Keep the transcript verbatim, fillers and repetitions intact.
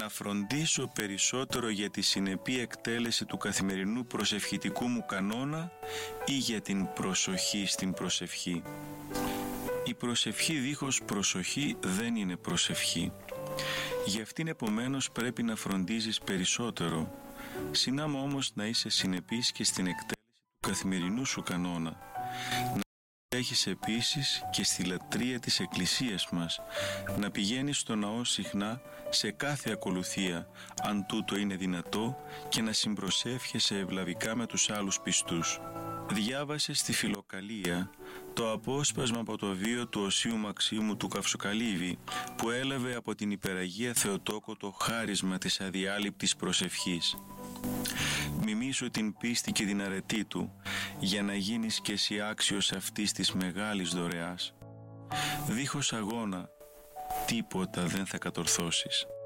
να φροντίσω περισσότερο για τη συνεπή εκτέλεση του καθημερινού προσευχητικού μου κανόνα ή για την προσοχή στην προσευχή. Η προσευχή δίχως προσοχή δεν είναι προσευχή. Γι' αυτήν επομένως πρέπει να φροντίζεις περισσότερο. Συνάμα όμως να είσαι συνεπής και στην εκτέλεση του καθημερινού σου κανόνα. Να έχεις επίσης και στη λατρεία της Εκκλησίας μας, να πηγαίνεις στο ναό συχνά σε κάθε ακολουθία, αν τούτο είναι δυνατό, και να συμπροσεύχεσαι ευλαβικά με τους άλλους πιστούς. Διάβασε στη Φιλοκαλία το απόσπασμα από το βίο του Οσίου Μαξίμου του Καυσοκαλύβη, που έλαβε από την Υπεραγία Θεοτόκο το χάρισμα της αδιάλειπτης προσευχής. Μιμήσου την πίστη και την αρετή του, για να γίνεις και εσύ άξιος αυτής της μεγάλης δωρεάς. Δίχως αγώνα, τίποτα δεν θα κατορθώσεις.